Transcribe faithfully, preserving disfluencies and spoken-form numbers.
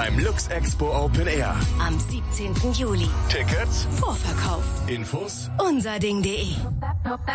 beim Lux Expo Open Air. Am siebzehnten Juli. Tickets? Vorverkauf. Infos? Unserding punkt de